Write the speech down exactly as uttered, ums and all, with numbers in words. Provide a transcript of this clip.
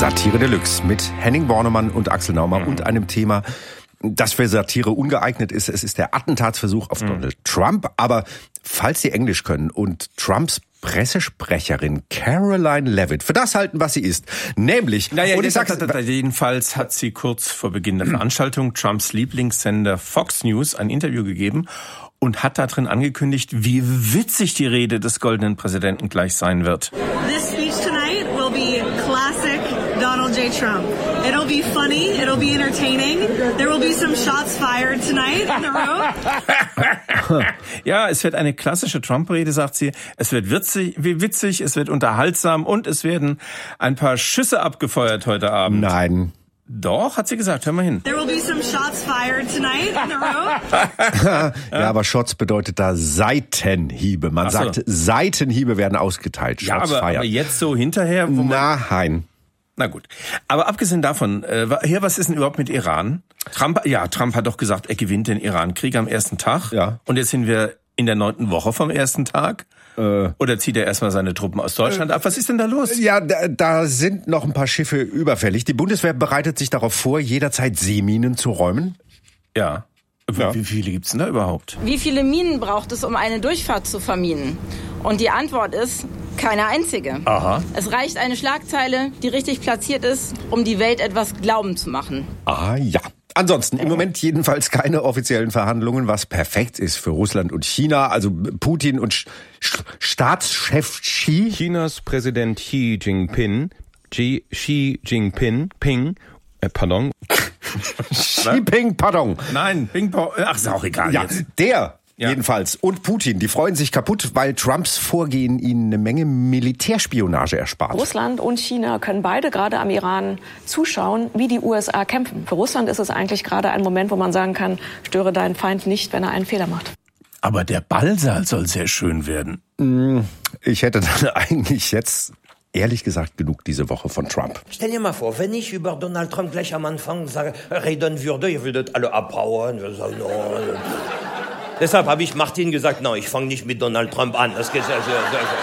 Satire Deluxe mit Henning Bornemann und Axel Naumer mhm. und einem Thema, das für Satire ungeeignet ist. Es ist der Attentatsversuch auf mhm. Donald Trump. Aber falls Sie Englisch können und Trumps Pressesprecherin Caroline Leavitt für das halten, was sie ist, nämlich... Naja, und ich sag's, jedenfalls hat sie kurz vor Beginn der Veranstaltung Trumps Lieblingssender Fox News ein Interview gegeben und hat darin angekündigt, wie witzig die Rede des goldenen Präsidenten gleich sein wird. This speech tonight will be classic Donald J. Trump. It'll be funny, it'll be entertaining. There will be some shots fired tonight in the room. Ja, es wird eine klassische Trump-Rede, sagt sie. Es wird witzig, witzig, es wird unterhaltsam und es werden ein paar Schüsse abgefeuert heute Abend. Nein. Doch, hat sie gesagt. Hör mal hin. There will be some shots fired tonight in the room. Ja, aber Shots bedeutet da Seitenhiebe. Man Ach so. sagt, Seitenhiebe werden ausgeteilt. Shots ja, aber, feiern. aber jetzt so hinterher... Wo man Nein. Na gut. Aber abgesehen davon, äh, hier, was ist denn überhaupt mit Iran? Trump, ja, Trump hat doch gesagt, er gewinnt den Iran-Krieg am ersten Tag. Ja. Und jetzt sind wir in der neunten Woche vom ersten Tag. Äh. Oder zieht er erstmal seine Truppen aus Deutschland äh, ab? Was ist denn da los? Ja, da, da sind noch ein paar Schiffe überfällig. Die Bundeswehr bereitet sich darauf vor, jederzeit Seeminen zu räumen. Ja. Ja. Wie viele gibt's denn da überhaupt? Wie viele Minen braucht es, um eine Durchfahrt zu verminen? Und die Antwort ist, keine einzige. Aha. Es reicht eine Schlagzeile, die richtig platziert ist, um die Welt etwas glauben zu machen. Ah ja. Ansonsten im Moment jedenfalls keine offiziellen Verhandlungen, was perfekt ist für Russland und China. Also Putin und Sch- Sch- Staatschef Xi. Chinas Präsident Xi Jinping, Xi, Xi Jinping, Ping, äh, pardon. Xi Jinping, pardon. Nein, Ping Pong. Ach, ist auch egal Ja, jetzt. der Ja. jedenfalls und Putin, die freuen sich kaputt, weil Trumps Vorgehen ihnen eine Menge Militärspionage erspart. Russland und China können beide gerade am Iran zuschauen, wie die U S A kämpfen. Für Russland ist es eigentlich gerade ein Moment, wo man sagen kann, störe deinen Feind nicht, wenn er einen Fehler macht. Aber der Ballsaal soll sehr schön werden. Ich hätte dann eigentlich jetzt, ehrlich gesagt, genug diese Woche von Trump. Stell dir mal vor, wenn ich über Donald Trump gleich am Anfang sage, reden würde, ihr würdet alle abhauen. Wir sagen, no. Deshalb habe ich Martin gesagt, no, ich fange nicht mit Donald Trump an. Das geht, also, also,